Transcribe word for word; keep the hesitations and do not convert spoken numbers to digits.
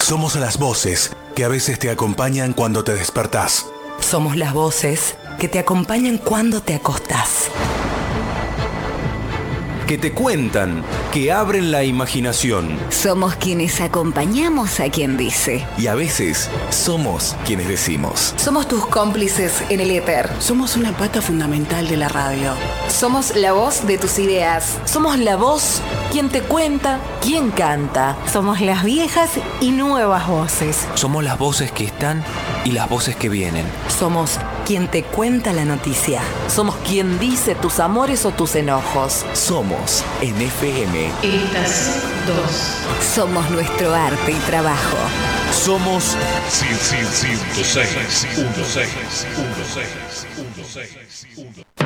Somos las voces que a veces te acompañan cuando te despertás. Somos las voces que te acompañan cuando te acostás. Que te cuentan, que abren la imaginación. Somos quienes acompañamos a quien dice. Y a veces somos quienes decimos. Somos tus cómplices en el éter. Somos una pata fundamental de la radio. Somos la voz de tus ideas. Somos la voz, quien te cuenta, quien canta. Somos las viejas y nuevas voces. Somos las voces que están y las voces que vienen. Somos quien te cuenta la noticia. Somos quien dice tus amores o tus enojos. Somos en F M. Estación dos. Somos nuestro arte y trabajo. Somos ciento seis punto seis.